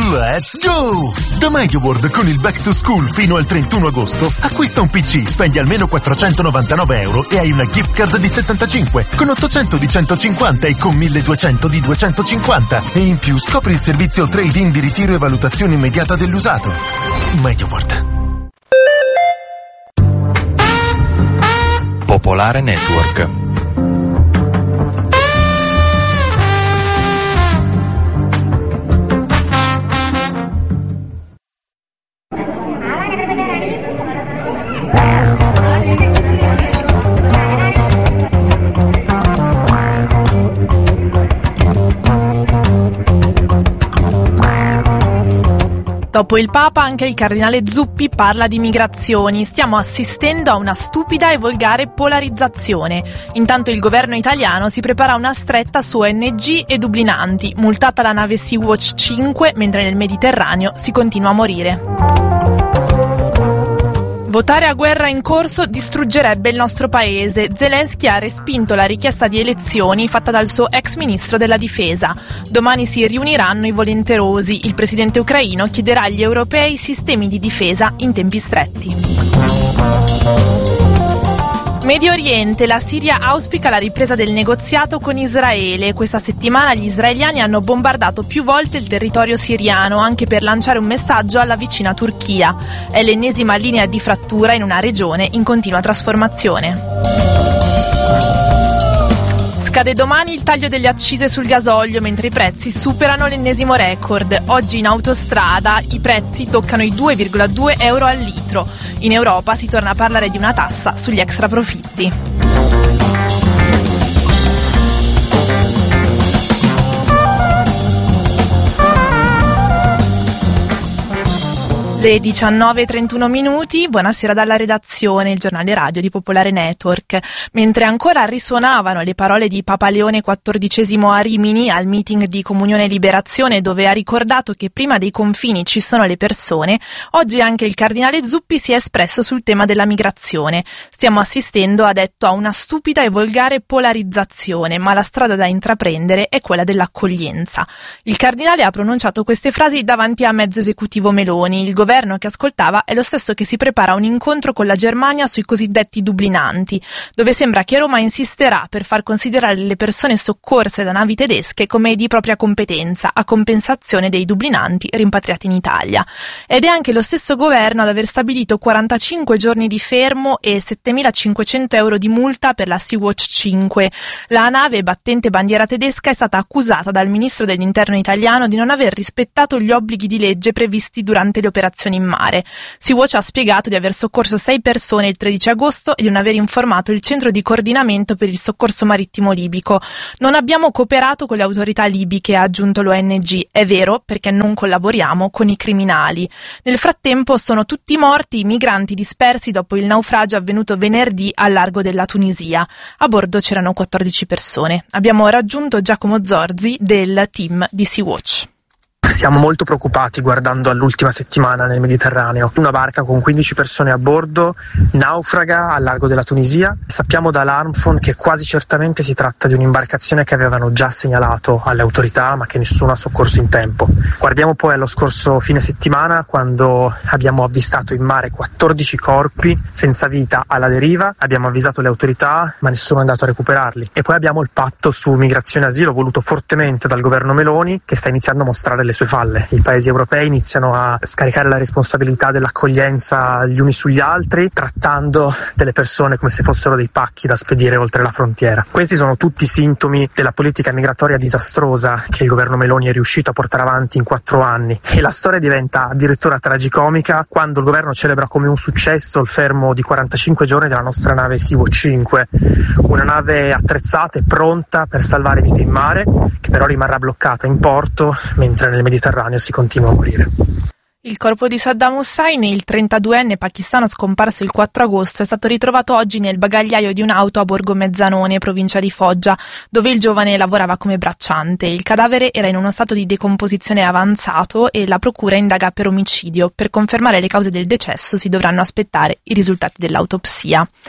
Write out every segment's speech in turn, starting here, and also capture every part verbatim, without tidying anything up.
Let's go! Da MediaWorld con il Back to School fino al trentuno agosto acquista un P C, spendi almeno quattrocentonovantanove euro e hai una gift card di settantacinque, con ottocento di centocinquanta e con milleduecento di duecentocinquanta. E in più scopri il servizio trade-in di ritiro e valutazione immediata dell'usato. MediaWorld. Popolare Network. Dopo il Papa, anche il cardinale Zuppi parla di migrazioni. Stiamo assistendo a una stupida e volgare polarizzazione. Intanto il governo italiano si prepara una stretta su O N G e dublinanti, multata la nave Sea-Watch cinque, mentre nel Mediterraneo si continua a morire. Votare a guerra in corso distruggerebbe il nostro paese. Zelensky ha respinto la richiesta di elezioni fatta dal suo ex ministro della difesa. Domani si riuniranno i volenterosi. Il presidente ucraino chiederà agli europei sistemi di difesa in tempi stretti. Medio Oriente, la Siria auspica la ripresa del negoziato con Israele. Questa settimana gli israeliani hanno bombardato più volte il territorio siriano, anche per lanciare un messaggio alla vicina Turchia. È l'ennesima linea di frattura in una regione in continua trasformazione. Scade domani il taglio delle accise sul gasolio, mentre i prezzi superano l'ennesimo record. Oggi in autostrada i prezzi toccano i due virgola due euro al litro. In Europa si torna a parlare di una tassa sugli extraprofitti. Le diciannove e trentuno minuti, buonasera dalla redazione, il giornale radio di Popolare Network. Mentre ancora risuonavano le parole di Papa Leone quattordicesimo a Rimini al meeting di Comunione e Liberazione, dove ha ricordato che prima dei confini ci sono le persone, oggi anche il cardinale Zuppi si è espresso sul tema della migrazione. Stiamo assistendo, ha detto, a una stupida e volgare polarizzazione, ma la strada da intraprendere è quella dell'accoglienza. Il cardinale ha pronunciato queste frasi davanti a mezzo esecutivo Meloni. Il Il governo che ascoltava è lo stesso che si prepara a un incontro con la Germania sui cosiddetti dublinanti, dove sembra che Roma insisterà per far considerare le persone soccorse da navi tedesche come di propria competenza, a compensazione dei dublinanti rimpatriati in Italia. Ed è anche lo stesso governo ad aver stabilito quarantacinque giorni di fermo e settemilacinquecento euro di multa per la Sea-Watch cinque. La nave battente bandiera tedesca è stata accusata dal ministro dell'Interno italiano di non aver rispettato gli obblighi di legge previsti durante le operazioni in mare. Sea-Watch ha spiegato di aver soccorso sei persone il tredici agosto e di non aver informato il centro di coordinamento per il soccorso marittimo libico. Non abbiamo cooperato con le autorità libiche, ha aggiunto l'O N G. È vero, perché non collaboriamo con i criminali. Nel frattempo sono tutti morti i migranti dispersi dopo il naufragio avvenuto venerdì al largo della Tunisia. A bordo c'erano quattordici persone. Abbiamo raggiunto Giacomo Zorzi del team di Sea-Watch. Siamo molto preoccupati guardando all'ultima settimana nel Mediterraneo. Una barca con quindici persone a bordo naufraga al largo della Tunisia. Sappiamo dall'Armfon che quasi certamente si tratta di un'imbarcazione che avevano già segnalato alle autorità, ma che nessuno ha soccorso in tempo. Guardiamo poi allo scorso fine settimana, quando abbiamo avvistato in mare quattordici corpi senza vita alla deriva. Abbiamo avvisato le autorità, ma nessuno è andato a recuperarli. E poi abbiamo il patto su migrazione e asilo voluto fortemente dal governo Meloni, che sta iniziando a mostrare le sue falle. I paesi europei iniziano a scaricare la responsabilità dell'accoglienza gli uni sugli altri, trattando delle persone come se fossero dei pacchi da spedire oltre la frontiera. Questi sono tutti sintomi della politica migratoria disastrosa che il governo Meloni è riuscito a portare avanti in quattro anni, e la storia diventa addirittura tragicomica quando il governo celebra come un successo il fermo di quarantacinque giorni della nostra nave Sea-Watch cinque, una nave attrezzata e pronta per salvare vite in mare, che però rimarrà bloccata in porto mentre nel Mediterraneo si continua a morire. Il corpo di Saddam Hussein, il trentaduenne pakistano scomparso il quattro agosto, è stato ritrovato oggi nel bagagliaio di un'auto a Borgo Mezzanone, provincia di Foggia, dove il giovane lavorava come bracciante. Il cadavere era in uno stato di decomposizione avanzato e la procura indaga per omicidio. Per confermare le cause del decesso si dovranno aspettare i risultati dell'autopsia.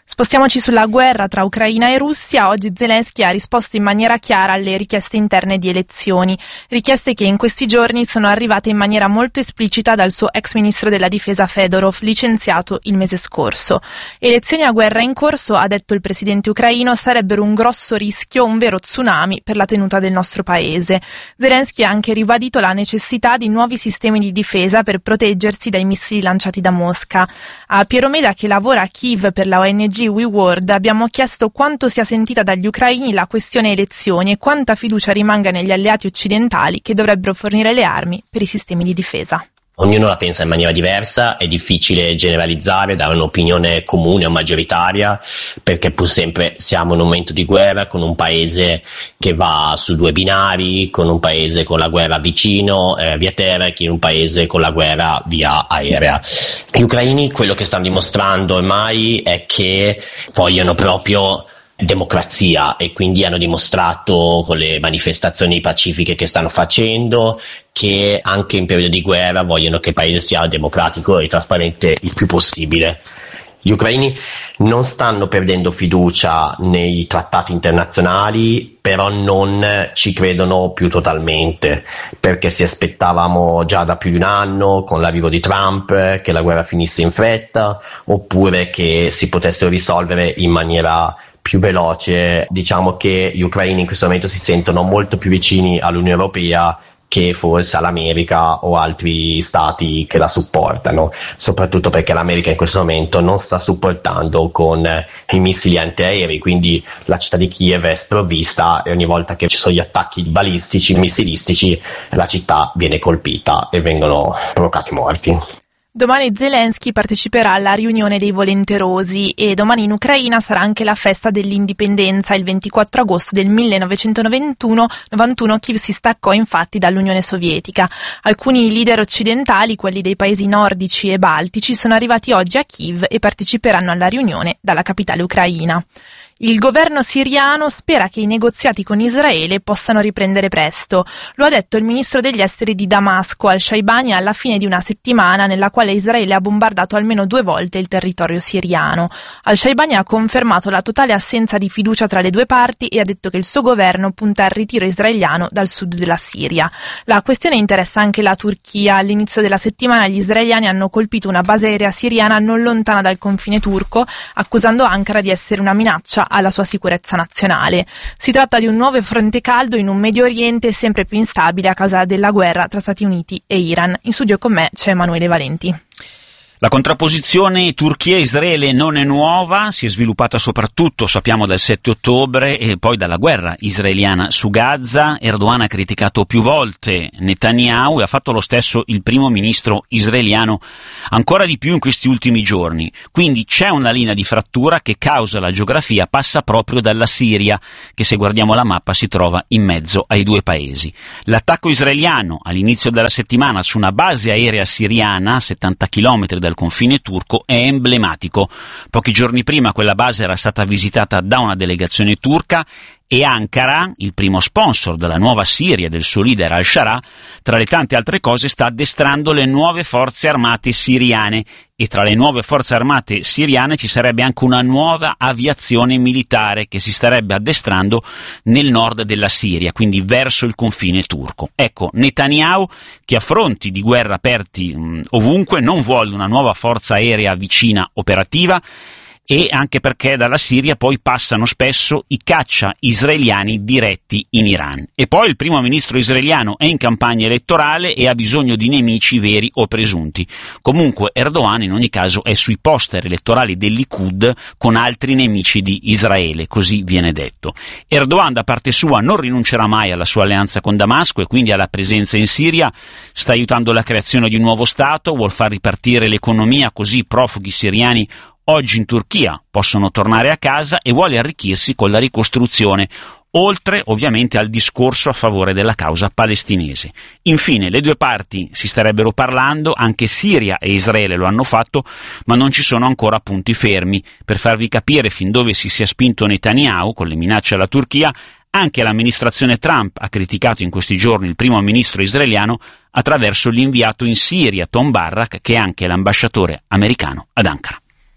Spostiamoci sulla guerra tra Ucraina e Russia. Oggi Zelensky ha risposto in maniera chiara alle richieste interne di elezioni, richieste che in questi giorni sono arrivate in maniera molto esplicita dal suo ex ministro della difesa Fedorov, licenziato il mese scorso. Elezioni a guerra in corso, ha detto il presidente ucraino, sarebbero un grosso rischio, un vero tsunami per la tenuta del nostro paese. Zelensky ha anche ribadito la necessità di nuovi sistemi di difesa per proteggersi dai missili lanciati da Mosca. A Piero Meda, che lavora a Kiev per la O N G We World, abbiamo chiesto quanto sia sentita dagli ucraini la questione elezioni e quanta fiducia rimanga negli alleati occidentali che dovrebbero fornire le armi per i sistemi di difesa. Ognuno la pensa in maniera diversa, è difficile generalizzare, dare un'opinione comune o maggioritaria, perché pur sempre siamo in un momento di guerra con un paese che va su due binari, con un paese con la guerra vicino, eh, via terra, e in un paese con la guerra via aerea. Gli ucraini quello che stanno dimostrando ormai è che vogliono proprio democrazia, e quindi hanno dimostrato con le manifestazioni pacifiche che stanno facendo che anche in periodo di guerra vogliono che il paese sia democratico e trasparente il più possibile. Gli ucraini non stanno perdendo fiducia nei trattati internazionali, però non ci credono più totalmente, perché si aspettavamo già da più di un anno, con l'arrivo di Trump, che la guerra finisse in fretta, oppure che si potessero risolvere in maniera più veloce. Diciamo che gli ucraini in questo momento si sentono molto più vicini all'Unione Europea che forse all'America o altri stati che la supportano, soprattutto perché l'America in questo momento non sta supportando con i missili antiaerei, quindi la città di Kiev è sprovvista e ogni volta che ci sono gli attacchi balistici, missilistici, la città viene colpita e vengono provocati morti. Domani Zelensky parteciperà alla riunione dei volenterosi e domani in Ucraina sarà anche la festa dell'indipendenza. Il ventiquattro agosto del millenovecentonovantuno Kiev si staccò infatti dall'Unione Sovietica. Alcuni leader occidentali, quelli dei paesi nordici e baltici, sono arrivati oggi a Kiev e parteciperanno alla riunione dalla capitale ucraina. Il governo siriano spera che i negoziati con Israele possano riprendere presto. Lo ha detto il ministro degli esteri di Damasco, al-Shaibani, alla fine di una settimana nella quale Israele ha bombardato almeno due volte il territorio siriano. Al-Shaibani ha confermato la totale assenza di fiducia tra le due parti e ha detto che il suo governo punta al ritiro israeliano dal sud della Siria. La questione interessa anche la Turchia. All'inizio della settimana gli israeliani hanno colpito una base aerea siriana non lontana dal confine turco, accusando Ankara di essere una minaccia alla sua sicurezza nazionale. Si tratta di un nuovo fronte caldo in un Medio Oriente sempre più instabile a causa della guerra tra Stati Uniti e Iran. In studio con me c'è Emanuele Valenti. La contrapposizione Turchia-Israele non è nuova, si è sviluppata soprattutto, sappiamo, dal sette ottobre e poi dalla guerra israeliana su Gaza. Erdogan ha criticato più volte Netanyahu e ha fatto lo stesso il primo ministro israeliano, ancora di più in questi ultimi giorni. Quindi c'è una linea di frattura che, causa la geografia, passa proprio dalla Siria, che se guardiamo la mappa si trova in mezzo ai due paesi. L'attacco israeliano all'inizio della settimana su una base aerea siriana a settanta chilometri dal confine turco è emblematico. Pochi giorni prima quella base era stata visitata da una delegazione turca e Ankara, il primo sponsor della nuova Siria del suo leader al-Shara, tra le tante altre cose sta addestrando le nuove forze armate siriane, e tra le nuove forze armate siriane ci sarebbe anche una nuova aviazione militare che si starebbe addestrando nel nord della Siria, quindi verso il confine turco. Ecco, Netanyahu, che a fronti di guerra aperti mh, ovunque, non vuole una nuova forza aerea vicina operativa, e anche perché dalla Siria poi passano spesso i caccia israeliani diretti in Iran. E poi il primo ministro israeliano è in campagna elettorale e ha bisogno di nemici veri o presunti. Comunque Erdogan in ogni caso è sui poster elettorali del Likud con altri nemici di Israele, così viene detto. Erdogan da parte sua non rinuncerà mai alla sua alleanza con Damasco e quindi alla presenza in Siria, sta aiutando la creazione di un nuovo Stato, vuol far ripartire l'economia così i profughi siriani oggi in Turchia possono tornare a casa e vuole arricchirsi con la ricostruzione, oltre ovviamente al discorso a favore della causa palestinese. Infine, le due parti si starebbero parlando, anche Siria e Israele lo hanno fatto, ma non ci sono ancora punti fermi. Per farvi capire fin dove si sia spinto Netanyahu con le minacce alla Turchia, anche l'amministrazione Trump ha criticato in questi giorni il primo ministro israeliano attraverso l'inviato in Siria Tom Barrack, che è anche l'ambasciatore americano ad Ankara.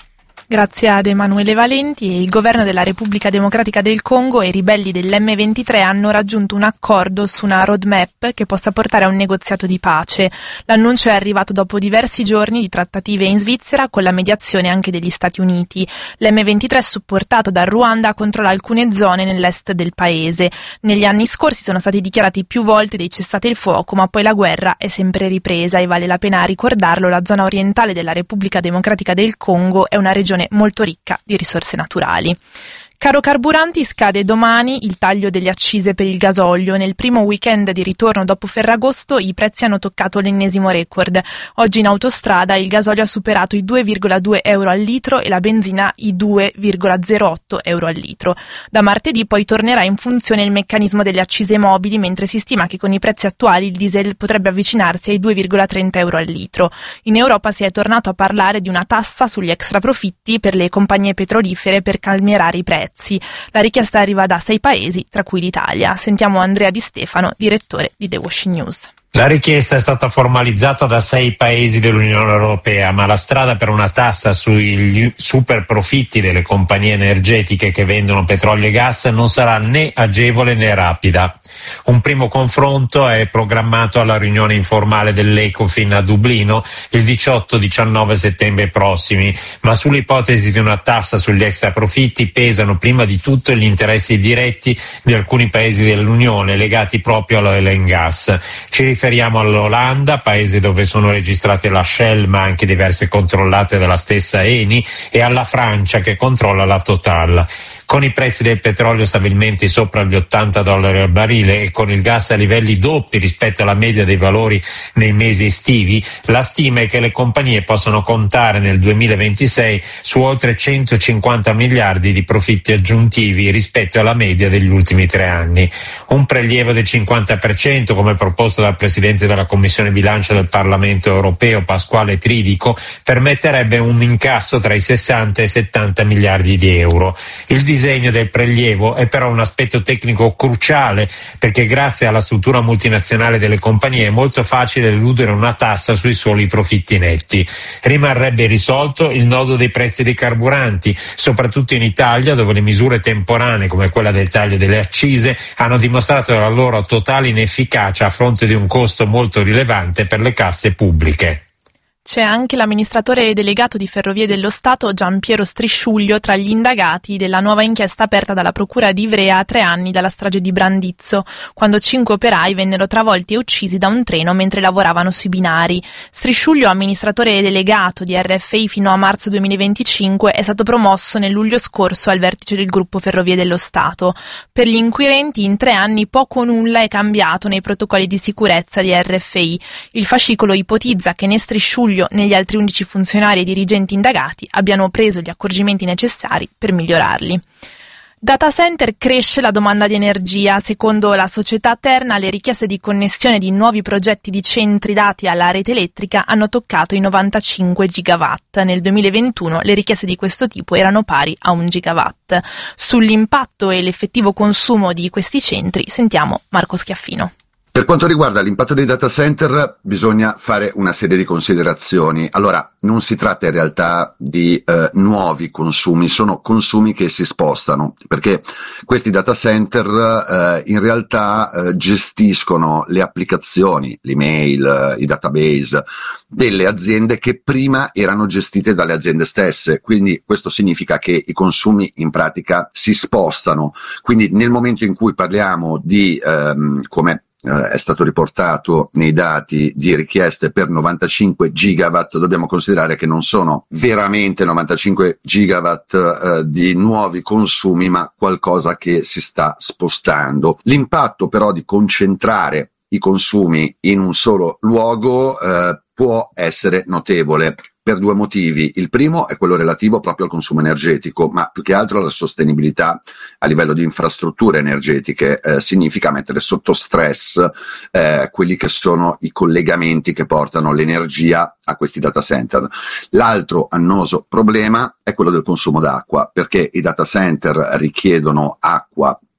Grazie ad Emanuele Valenti. Il governo della Repubblica Democratica del Congo e i ribelli dell'emme ventitré hanno raggiunto un accordo su una roadmap che possa portare a un negoziato di pace. L'annuncio è arrivato dopo diversi giorni di trattative in Svizzera con la mediazione anche degli Stati Uniti. L'emme ventitré, supportato dal Ruanda, controlla alcune zone nell'est del paese. Negli anni scorsi sono stati dichiarati più volte dei cessate il fuoco, ma poi la guerra è sempre ripresa e vale la pena ricordarlo, la zona orientale della Repubblica Democratica del Congo è una regione molto ricca di risorse naturali. Caro carburanti, scade domani il taglio delle accise per il gasolio. Nel primo weekend di ritorno dopo Ferragosto i prezzi hanno toccato l'ennesimo record. Oggi in autostrada il gasolio ha superato i due virgola due euro al litro e la benzina i due virgola zero otto euro al litro. Da martedì poi tornerà in funzione il meccanismo delle accise mobili, mentre si stima che con i prezzi attuali il diesel potrebbe avvicinarsi ai due virgola trenta euro al litro. In Europa si è tornato a parlare di una tassa sugli extraprofitti per le compagnie petrolifere per calmierare i prezzi. La richiesta arriva da sei paesi, tra cui l'Italia. Sentiamo Andrea Di Stefano, direttore di The Washing News. La richiesta è stata formalizzata da sei paesi dell'Unione Europea, ma la strada per una tassa sui super profitti delle compagnie energetiche che vendono petrolio e gas non sarà né agevole né rapida. Un primo confronto è programmato alla riunione informale dell'Ecofin a Dublino il diciotto diciannove settembre prossimi, ma sull'ipotesi di una tassa sugli extraprofitti pesano prima di tutto gli interessi diretti di alcuni paesi dell'Unione legati proprio all'oil and gas. Ci riferiamo all'Olanda, paese dove sono registrate la Shell ma anche diverse controllate dalla stessa Eni, e alla Francia che controlla la Total. Con i prezzi del petrolio stabilmente sopra gli ottanta dollari al barile e con il gas a livelli doppi rispetto alla media dei valori nei mesi estivi, la stima è che le compagnie possano contare nel duemilaventisei su oltre centocinquanta miliardi di profitti aggiuntivi rispetto alla media degli ultimi tre anni. Un prelievo del cinquanta per cento, come proposto dal Presidente della Commissione Bilancio del Parlamento Europeo, Pasquale Tridico, permetterebbe un incasso tra i sessanta e i settanta miliardi di euro. Il Il disegno del prelievo è però un aspetto tecnico cruciale, perché grazie alla struttura multinazionale delle compagnie è molto facile eludere una tassa sui soli profitti netti. Rimarrebbe irrisolto il nodo dei prezzi dei carburanti, soprattutto in Italia, dove le misure temporanee come quella del taglio delle accise hanno dimostrato la loro totale inefficacia a fronte di un costo molto rilevante per le casse pubbliche. C'è anche l'amministratore delegato di Ferrovie dello Stato Giampiero Strisciuglio tra gli indagati della nuova inchiesta aperta dalla Procura di Ivrea a tre anni dalla strage di Brandizzo, quando cinque operai vennero travolti e uccisi da un treno mentre lavoravano sui binari. Strisciuglio, amministratore delegato di R F I fino a marzo duemilaventicinque, è stato promosso nel luglio scorso al vertice del gruppo Ferrovie dello Stato. Per gli inquirenti in tre anni poco o nulla è cambiato nei protocolli di sicurezza di R F I. Il fascicolo ipotizza che né Strisciuglio né gli altri undici funzionari e dirigenti indagati abbiano preso gli accorgimenti necessari per migliorarli. Data center, cresce la domanda di energia. Secondo la società Terna, le richieste di connessione di nuovi progetti di centri dati alla rete elettrica hanno toccato i novantacinque gigawatt. Nel duemilaventuno le richieste di questo tipo erano pari a un gigawatt. Sull'impatto e l'effettivo consumo di questi centri sentiamo Marco Schiaffino. Per quanto riguarda l'impatto dei data center bisogna fare una serie di considerazioni. Allora, non si tratta in realtà di eh, nuovi consumi, sono consumi che si spostano, perché questi data center eh, in realtà eh, gestiscono le applicazioni, l'email, eh, i database delle aziende che prima erano gestite dalle aziende stesse. Quindi questo significa che i consumi in pratica si spostano. Quindi nel momento in cui parliamo di ehm, come è stato riportato nei dati di richieste per novantacinque gigawatt, dobbiamo considerare che non sono veramente novantacinque gigawatt eh, di nuovi consumi, ma qualcosa che si sta spostando. L'impatto però di concentrare i consumi in un solo luogo eh, può essere notevole per due motivi. Il primo è quello relativo proprio al consumo energetico, ma più che altro alla sostenibilità a livello di infrastrutture energetiche. Eh, significa mettere sotto stress eh, quelli che sono i collegamenti che portano l'energia a questi data center. L'altro annoso problema è quello del consumo d'acqua, perché i data center richiedono acqua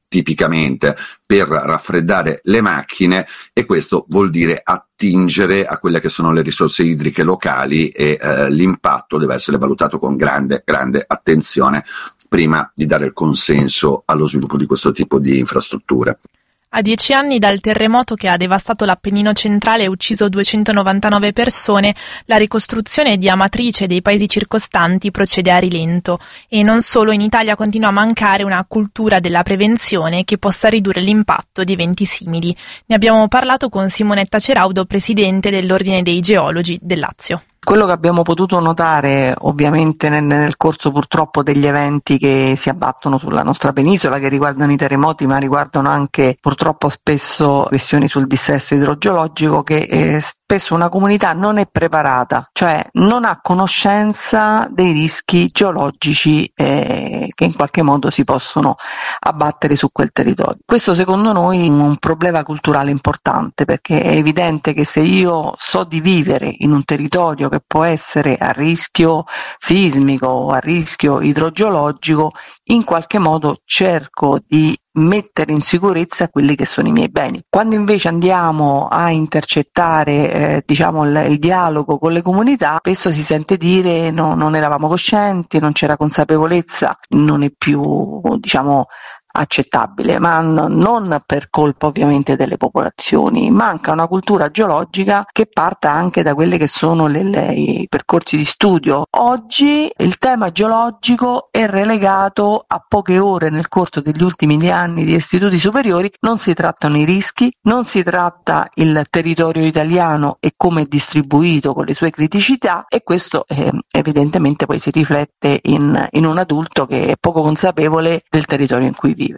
tipicamente per raffreddare le macchine, e questo vuol dire attingere a quelle che sono le risorse idriche locali, e eh, l'impatto deve essere valutato con grande, grande attenzione prima di dare il consenso allo sviluppo di questo tipo di infrastrutture. A dieci anni dal terremoto che ha devastato l'Appennino centrale e ucciso duecentonovantanove persone, la ricostruzione di Amatrice e dei paesi circostanti procede a rilento, e non solo, in Italia continua a mancare una cultura della prevenzione che possa ridurre l'impatto di eventi simili. Ne abbiamo parlato con Simonetta Ceraudo, presidente dell'Ordine dei Geologi del Lazio. Quello che abbiamo potuto notare ovviamente nel, nel corso purtroppo degli eventi che si abbattono sulla nostra penisola, che riguardano i terremoti ma riguardano anche purtroppo spesso questioni sul dissesto idrogeologico, che eh, spesso una comunità non è preparata, cioè non ha conoscenza dei rischi geologici eh, che in qualche modo si possono abbattere su quel territorio. Questo secondo noi è un problema culturale importante, perché è evidente che se io so di vivere in un territorio che può essere a rischio sismico o a rischio idrogeologico, in qualche modo cerco di mettere in sicurezza quelli che sono i miei beni. Quando invece andiamo a intercettare eh, diciamo il, il dialogo con le comunità, spesso si sente dire no, non eravamo coscienti, non c'era consapevolezza, non è più diciamo accettabile, ma non per colpa ovviamente delle popolazioni. Manca una cultura geologica che parta anche da quelle che sono le, le, i percorsi di studio. Oggi il tema geologico è relegato a poche ore nel corso degli ultimi anni di istituti superiori. Non si trattano i rischi, non si tratta il territorio italiano e come è distribuito con le sue criticità, e questo eh, evidentemente poi si riflette in, in un adulto che è poco consapevole del territorio in cui vive.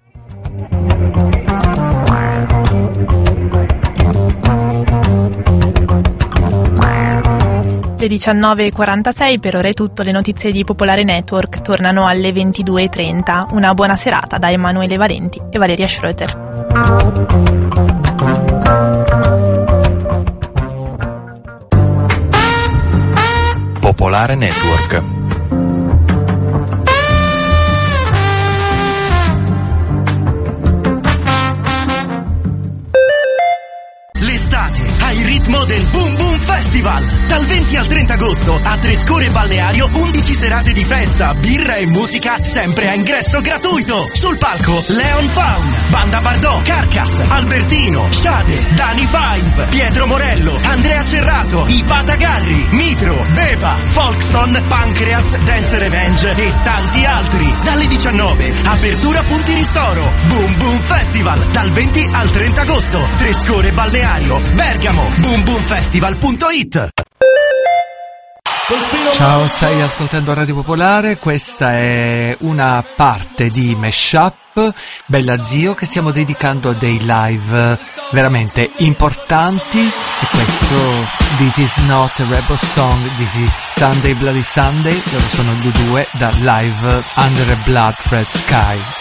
Le diciannove e quarantasei, per ora è tutto. Le notizie di Popolare Network tornano alle ventidue e trenta. Una buona serata da Emanuele Valenti e Valeria Schroeter. Popolare Network. Hai il ritmo del Boom Boom Festival. Dal venti al trenta agosto a Trescore Balneario undici serate di festa, birra e musica sempre a ingresso gratuito. Sul palco Leon Faun, Banda Bardò, Carcass, Albertino, Shade, Dani Five, Pietro Morello, Andrea Cerrato, I Patagarri, Nitro, Beba, Folkston, Pancreas, Dance Revenge e tanti altri. Dalle diciannove, apertura punti ristoro. Boom Boom Festival dal venti al trenta agosto. Trescore Balneario, Bergamo, boom boom festival punto it. Ciao, stai ascoltando Radio Popolare, questa è una parte di Mashup Bella Zio che stiamo dedicando a dei live veramente importanti, e questo This is not a rebel song, this is Sunday Bloody Sunday. Loro sono gli U due da live Under a Blood Red Sky.